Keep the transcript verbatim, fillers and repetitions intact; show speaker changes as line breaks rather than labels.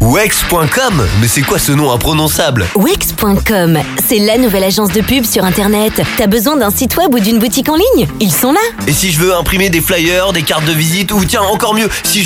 Wex point com? Mais c'est quoi ce nom imprononçable?
Wex point com, c'est la nouvelle agence de pub sur Internet. T'as besoin d'un site web ou d'une boutique en ligne? Ils sont là.
Et si je veux imprimer des flyers, des cartes de visite ou tiens, encore mieux, si je